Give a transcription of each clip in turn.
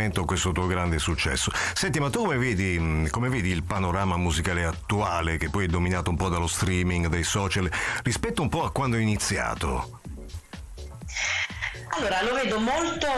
momento questo tuo grande successo. Senti, ma tu come vedi il panorama musicale attuale, che poi è dominato un po' dallo streaming, dai social, rispetto un po' a quando hai iniziato? Allora, lo vedo molto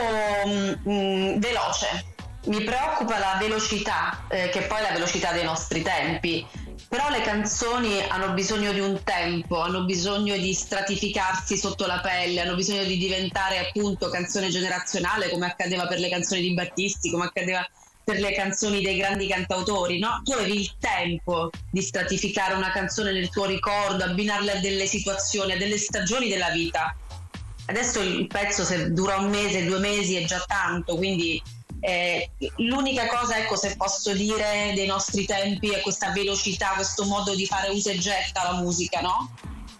veloce. Mi preoccupa la velocità, che poi è la velocità dei nostri tempi. Però le canzoni hanno bisogno di un tempo, hanno bisogno di stratificarsi sotto la pelle, hanno bisogno di diventare appunto canzone generazionale, come accadeva per le canzoni di Battisti, come accadeva per le canzoni dei grandi cantautori, no? Tu avevi il tempo di stratificare una canzone nel tuo ricordo, abbinarla a delle situazioni, a delle stagioni della vita. Adesso il pezzo, se dura un mese, 2 mesi, è già tanto, quindi l'unica cosa, ecco, se posso dire, dei nostri tempi è questa velocità, questo modo di fare usa e getta la musica, no?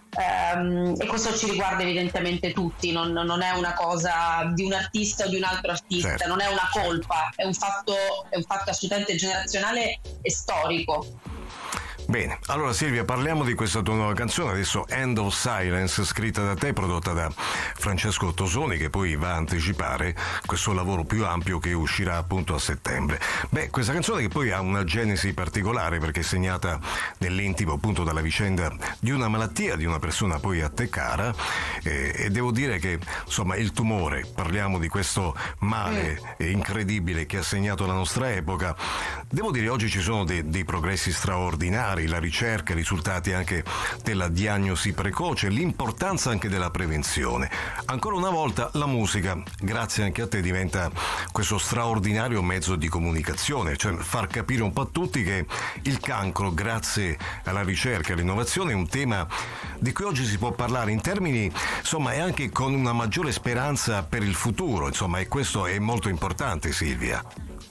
E questo ci riguarda evidentemente tutti, non è una cosa di un artista o di un altro artista, certo. Non è una colpa, è un fatto assolutamente generazionale e storico. Bene, allora Silvia, parliamo di questa tua nuova canzone, adesso End of Silence, scritta da te, prodotta da Francesco Tosoni, che poi va a anticipare questo lavoro più ampio che uscirà appunto a settembre. Beh, questa canzone che poi ha una genesi particolare, perché è segnata nell'intimo appunto dalla vicenda di una malattia di una persona poi a te cara, e devo dire che insomma il tumore, parliamo di questo male incredibile che ha segnato la nostra epoca. Devo dire, oggi ci sono dei progressi straordinari, la ricerca, i risultati anche della diagnosi precoce, l'importanza anche della prevenzione. Ancora una volta la musica, grazie anche a te, diventa questo straordinario mezzo di comunicazione, cioè far capire un po' a tutti che il cancro, grazie alla ricerca e all'innovazione, è un tema di cui oggi si può parlare in termini, insomma, e anche con una maggiore speranza per il futuro, insomma, e questo è molto importante, Silvia.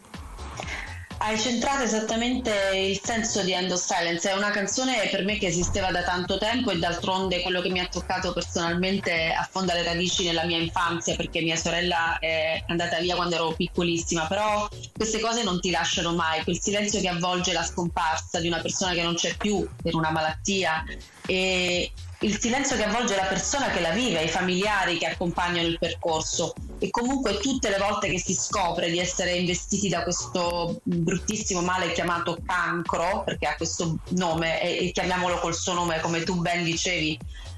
Hai centrato esattamente il senso di End of Silence, è una canzone per me che esisteva da tanto tempo, e d'altronde quello che mi ha toccato personalmente affonda le radici nella mia infanzia, perché mia sorella è andata via quando ero piccolissima, però queste cose non ti lasciano mai, quel silenzio che avvolge la scomparsa di una persona che non c'è più per una malattia, e il silenzio che avvolge la persona che la vive, i familiari che accompagnano il percorso, e comunque tutte le volte che si scopre di essere investiti da questo bruttissimo male chiamato cancro, perché ha questo nome e chiamiamolo col suo nome come tu ben dicevi,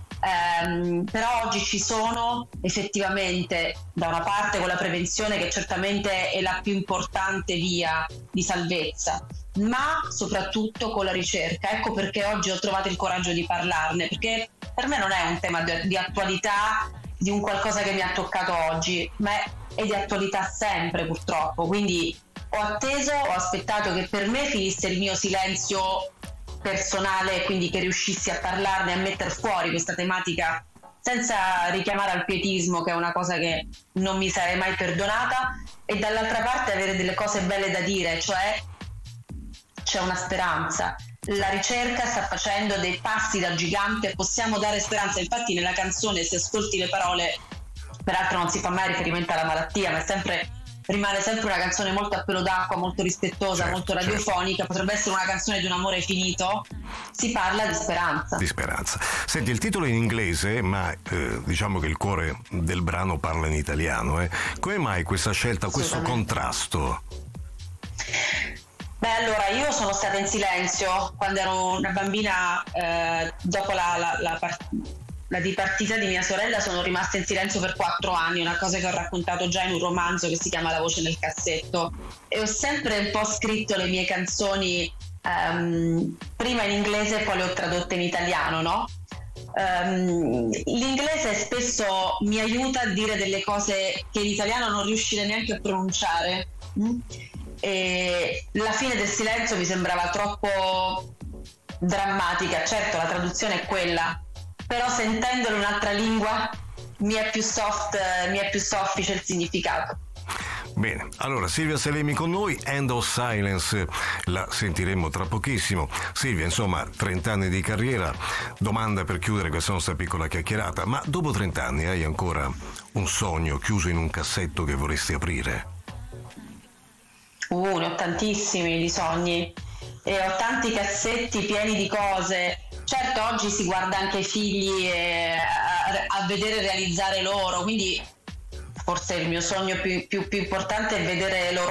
però oggi ci sono effettivamente, da una parte con la prevenzione, che certamente è la più importante via di salvezza, ma soprattutto con la ricerca. Ecco perché oggi ho trovato il coraggio di parlarne, perché per me non è un tema di attualità, di un qualcosa che mi ha toccato oggi, ma è di attualità sempre, purtroppo. Quindi ho aspettato che per me finisse il mio silenzio personale, quindi che riuscissi a parlarne, a mettere fuori questa tematica senza richiamare al pietismo, che è una cosa che non mi sarei mai perdonata, e dall'altra parte avere delle cose belle da dire, cioè c'è una speranza. La ricerca sta facendo dei passi da gigante, possiamo dare speranza. Infatti nella canzone, se ascolti le parole, peraltro non si fa mai riferimento alla malattia, ma rimane sempre una canzone molto a pelo d'acqua, molto rispettosa, certo, molto radiofonica, certo. Potrebbe essere una canzone di un amore finito. Si parla di speranza. Di speranza. Senti, il titolo è in inglese, ma diciamo che il cuore del brano parla in italiano. Come mai questa scelta, questo contrasto? Beh, allora, io sono stata in silenzio quando ero una bambina, dopo la dipartita di mia sorella sono rimasta in silenzio per 4 anni, una cosa che ho raccontato già in un romanzo che si chiama La voce nel cassetto, e ho sempre un po' scritto le mie canzoni prima in inglese e poi le ho tradotte in italiano, no? L'inglese spesso mi aiuta a dire delle cose che in italiano non riuscirei neanche a pronunciare. E la fine del silenzio mi sembrava troppo drammatica. Certo, la traduzione è quella, però sentendolo in un'altra lingua mi è più soffice il significato. Bene, allora Silvia Salemi con noi, End of Silence la sentiremo tra pochissimo. Silvia, insomma, 30 anni di carriera, domanda per chiudere questa nostra piccola chiacchierata: ma dopo 30 anni hai ancora un sogno chiuso in un cassetto che vorresti aprire? Ne ho tantissimi di sogni e ho tanti cassetti pieni di cose. Certo, oggi si guarda anche ai figli a vedere realizzare loro, quindi forse il mio sogno più importante è vedere loro